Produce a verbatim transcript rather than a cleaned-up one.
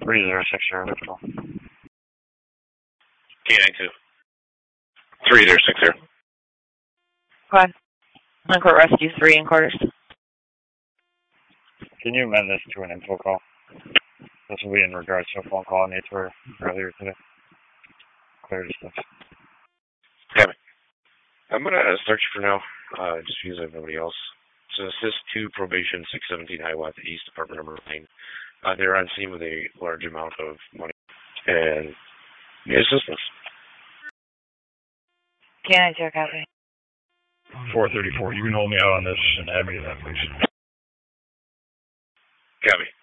three zero six zero. K nine two. three zero six zero. Quad. On-court rescue three in quarters. Can you amend this to an info call? This will be in regards to a phone call I made to her earlier today. Clear stuff. Damn it. I'm going to search for now, uh, just because I have nobody else. So assist to probation six seventeen Hiawatha East, apartment number nine. Uh, they're on scene with a large amount of money and need assistance. K nine two, copy. four thirty-four, you can hold me out on this and add me to that, please. Copy.